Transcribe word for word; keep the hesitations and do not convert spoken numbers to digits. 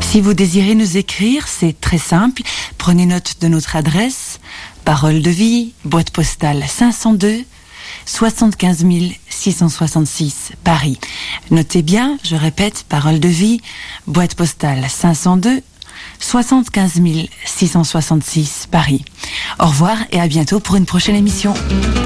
Si vous désirez nous écrire, c'est très simple. Prenez note de notre adresse. Parole de vie, boîte postale cinq cent deux, soixante-quinze mille six cent soixante-six, Paris. Notez bien, je répète, Parole de vie, boîte postale cinq cent deux, soixante-quinze mille six cent soixante-six, Paris. Au revoir et à bientôt pour une prochaine émission.